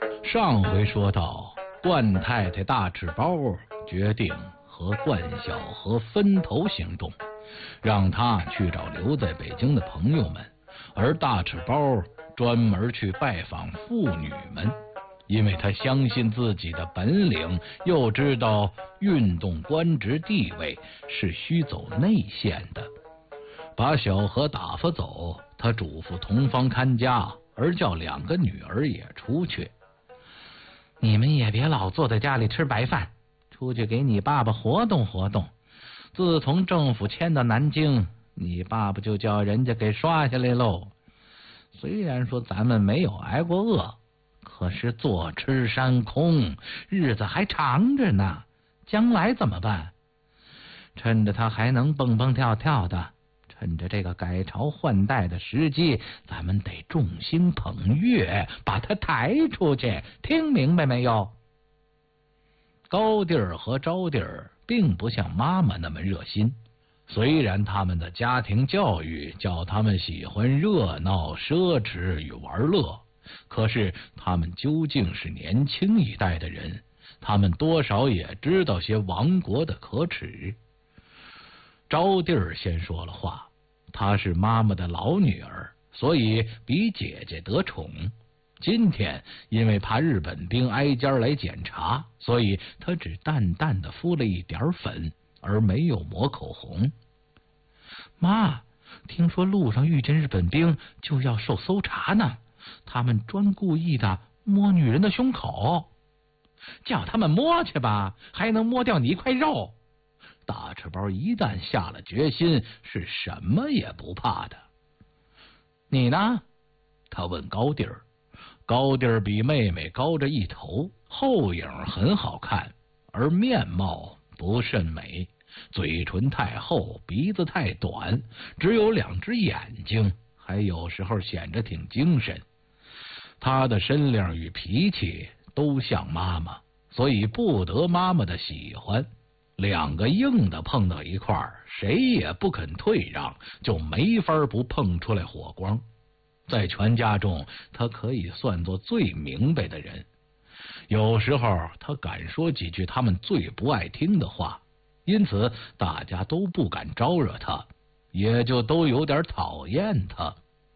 上回说到，冠太太大赤包决定和冠晓荷分头行动，让他去找留在北京的朋友们，而大赤包专门去拜访妇女们，因为他相信自己的本领，又知道运动官职地位是需走内线的。把小荷打发走，他嘱咐同房看家，而叫2个女儿也出去。你们也别老坐在家里吃白饭，出去给你爸爸活动活动。自从政府迁到南京，你爸爸就叫人家给刷下来喽。虽然说咱们没有挨过饿，可是坐吃山空，日子还长着呢，将来怎么办？趁着他还能蹦蹦跳跳的，趁着这个改朝换代的时机，咱们得众星捧月，把他抬出去，听明白没有？高弟儿和招弟儿并不像妈妈那么热心，虽然他们的家庭教育叫他们喜欢热闹、奢侈与玩乐，可是他们究竟是年轻一代的人，他们多少也知道些亡国的可耻。招弟儿先说了话，她是妈妈的老女儿，所以比姐姐得宠。今天因为怕日本兵挨家来检查，所以她只淡淡的敷了一点粉，而没有抹口红。妈，听说路上遇见日本兵就要受搜查呢，他们专故意的摸女人的胸口。叫他们摸去吧，还能摸掉你一块肉。大赤包一旦下了决心，是什么也不怕的。你呢？他问高弟儿。高弟儿比妹妹高着一头，后影很好看，而面貌不甚美，嘴唇太厚，鼻子太短，只有2只眼睛，还有时候显着挺精神。他的身量与脾气都像妈妈，所以不得妈妈的喜欢。2个硬的碰到一块儿，谁也不肯退让，就没法不碰出来火光。在全家中，他可以算作最明白的人。有时候他敢说几句他们最不爱听的话，因此大家都不敢招惹他，也就都有点讨厌他。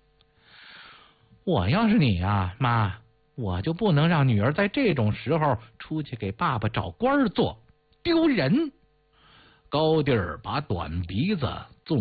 我要是你啊，妈，我就不能让女儿在这种时候出去给爸爸找官做，丢人。高弟儿把短鼻子